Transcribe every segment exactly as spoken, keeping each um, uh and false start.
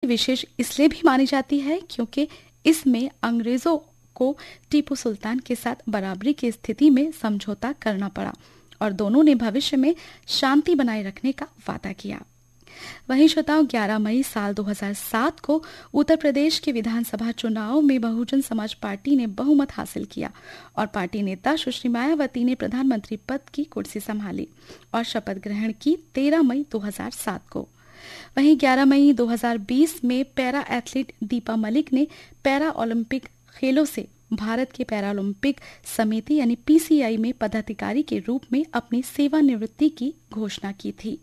विशेष इसलिए भी मानी जाती है क्योंकि इसमें अंग्रेजों को टीपू सुल्तान के साथ बराबरी की स्थिति में समझौता करना पड़ा और दोनों ने भविष्य में शांति बनाए रखने का वादा किया। वहीं श्रोताओं, ग्यारह मई साल दो हज़ार सात को उत्तर प्रदेश के विधानसभा चुनाव में बहुजन समाज पार्टी ने बहुमत हासिल किया और पार्टी नेता सुश्री मायावती ने प्रधानमंत्री पद की कुर्सी संभाली और शपथ ग्रहण की तेरह मई दो हज़ार सात को। वहीं ग्यारह मई दो हज़ार बीस में पैरा एथलीट दीपा मलिक ने पैरा ओलंपिक खेलों से भारत के पैरालंपिक समिति यानी पीसीआई में पदाधिकारी के रूप में अपनी सेवानिवृत्ति की घोषणा की थी।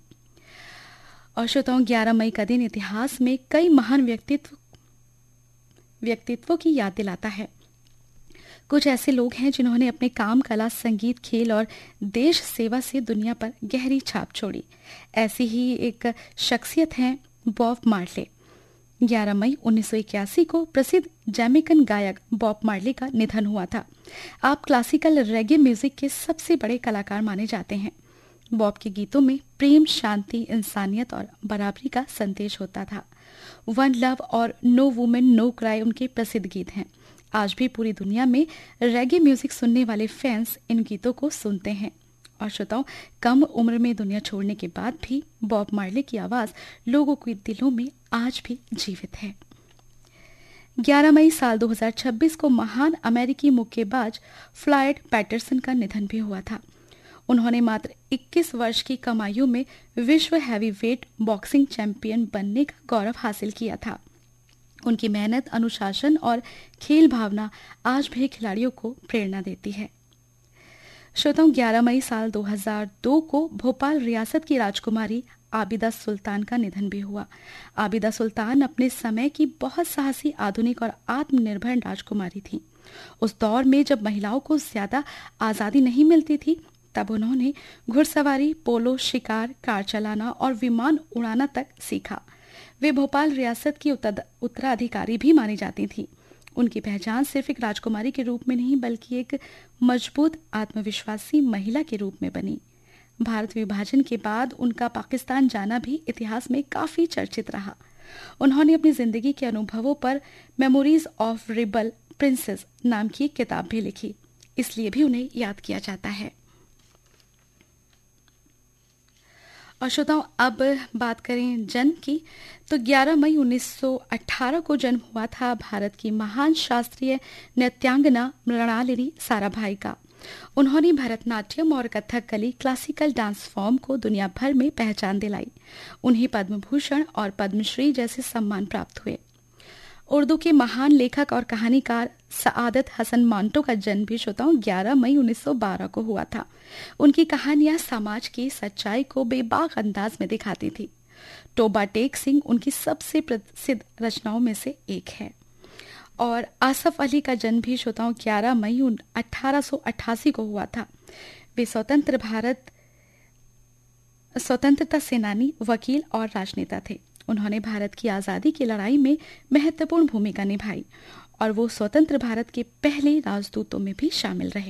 और श्रोताओं, ग्यारह मई का दिन इतिहास में कई महान व्यक्तित्व व्यक्तित्वों की याद दिलाता है। कुछ ऐसे लोग हैं जिन्होंने अपने काम, कला, संगीत, खेल और देश सेवा से दुनिया पर गहरी छाप छोड़ी। ऐसी ही एक शख्सियत है बॉब मार्ले। ग्यारह मई उन्नीस सौ इक्यासी को प्रसिद्ध जैमेकन गायक बॉब मार्ले का निधन हुआ था। आप क्लासिकल रेगे म्यूजिक के सबसे बड़े कलाकार माने जाते हैं। बॉब के गीतों में प्रेम, शांति, इंसानियत और बराबरी का संदेश होता था। वन लव और नो वुमेन नो क्राई उनके प्रसिद्ध गीत हैं। आज भी पूरी दुनिया में रेगे म्यूजिक सुनने वाले फैंस इन गीतों को सुनते हैं। और श्रोताओं, कम उम्र में दुनिया छोड़ने के बाद भी बॉब मार्ले की आवाज लोगों के दिलों में आज भी जीवित है। ग्यारह मई साल दो हज़ार छब्बीस को महान अमेरिकी मुक्केबाज फ्लॉयड पैटरसन का निधन भी हुआ था। उन्होंने मात्र इक्कीस वर्ष की कम आयु में विश्व हैवीवेट बॉक्सिंग चैंपियन बनने का गौरव हासिल किया था। उनकी मेहनत, अनुशासन और खेल भावना आज भी खिलाड़ियों को प्रेरणा देती है। श्रोताओं, ग्यारह मई साल दो हज़ार दो को भोपाल रियासत की राजकुमारी आबिदा सुल्तान का निधन भी हुआ। आबिदा सुल्तान अपने समय की बहुत साहसी, आधुनिक और आत्मनिर्भर राजकुमारी थी। उस दौर में जब महिलाओं को ज्यादा आजादी नहीं मिलती थी, तब उन्होंने घुड़सवारी, पोलो, शिकार, कार चलाना और विमान उड़ाना तक सीखा। वे भोपाल रियासत की उत्तराधिकारी भी मानी जाती थी। उनकी पहचान सिर्फ एक राजकुमारी के रूप में नहीं, बल्कि एक मजबूत, आत्मविश्वासी महिला के रूप में बनी। भारत विभाजन के बाद उनका पाकिस्तान जाना भी इतिहास में काफी चर्चित रहा। उन्होंने अपनी जिंदगी के अनुभवों पर मेमोरीज ऑफ रिबल प्रिंसेस नाम की किताब भी लिखी, इसलिए भी उन्हें याद किया जाता है। और श्रोताओं, अब बात करें जन्म की, तो ग्यारह मई उन्नीस सौ अठारह को जन्म हुआ था भारत की महान शास्त्रीय नृत्यांगना मृणालिनी साराभाई का। उन्होंने भरतनाट्यम और कथकली क्लासिकल डांस फॉर्म को दुनिया भर में पहचान दिलाई। उन्हें पद्म भूषण और पद्मश्री जैसे सम्मान प्राप्त हुए। उर्दू के महान लेखक और कहानीकार सआदत हसन मांटो का जन्म भी श्रोताओं ग्यारह मई उन्नीस सौ बारह को हुआ था। उनकी कहानियां समाज की सच्चाई को बेबाक अंदाज में दिखाती थी। टोबा टेक सिंह उनकी सबसे प्रसिद्ध रचनाओं में से एक है। और आसफ अली का जन्म भी श्रोताओं ग्यारह मई अठारह सौ अट्ठासी को हुआ था। वे स्वतंत्र भारत स्वतंत्रता सेनानी, वकील और राजनेता थे। उन्होंने भारत की आजादी की लड़ाई में महत्वपूर्ण भूमिका निभाई और वो स्वतंत्र भारत के पहले राजदूतों में भी शामिल रहे।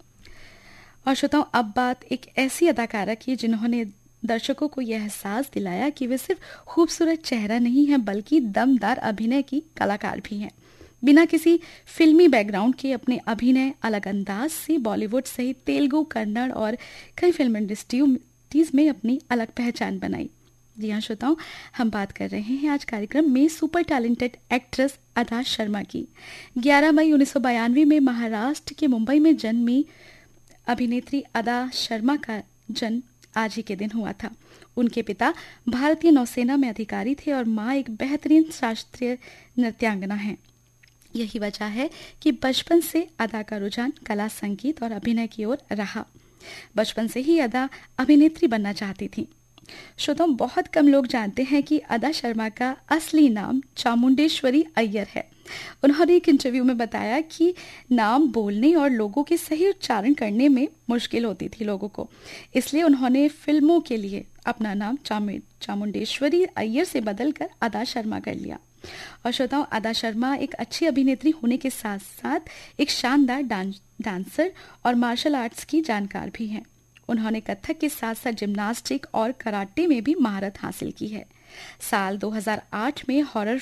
और श्रोताओं, अब बात एक ऐसी अदाकारा की जिन्होंने दर्शकों को यह एहसास दिलाया कि वे सिर्फ खूबसूरत चेहरा नहीं है, बल्कि दमदार अभिनय की कलाकार भी हैं। बिना किसी फिल्मी बैकग्राउंड के अपने अभिनय अलग अंदाज से बॉलीवुड सहित तेलुगु, कन्नड़ और कई फिल्म इंडस्ट्रीज में अपनी अलग पहचान बनाई। जी हाँ श्रोताओं, हम बात कर रहे हैं आज कार्यक्रम में सुपर टैलेंटेड एक्ट्रेस अदा शर्मा की। ग्यारह मई उन्नीस सौ बयानवे में महाराष्ट्र के मुंबई में जन्मी अभिनेत्री अदा शर्मा का जन्म आज ही के दिन हुआ था। उनके पिता भारतीय नौसेना में अधिकारी थे और माँ एक बेहतरीन शास्त्रीय नृत्यांगना हैं। यही वजह है कि बचपन से अदा का रुझान कला, संगीत और अभिनय की ओर रहा। बचपन से ही अदा अभिनेत्री बनना चाहती थी। श्रोताओं, बहुत कम लोग जानते हैं कि अदा शर्मा का असली नाम चामुंडेश्वरी अय्यर है। उन्होंने एक इंटरव्यू में बताया कि नाम बोलने और लोगों के सही उच्चारण करने में मुश्किल होती थी लोगों को, इसलिए उन्होंने फिल्मों के लिए अपना नाम चामुंडेश्वरी अय्यर से बदलकर अदा शर्मा कर लिया। और श्रोताओं, अदा शर्मा एक अच्छी अभिनेत्री होने के साथ साथ एक शानदार डांस, डांसर और मार्शल आर्ट्स की जानकार भी हैं। उन्होंने कथक के साथ साथ जिम्नास्टिक और कराटे में भी महारत हासिल की है। साल दो हज़ार आठ में हॉरर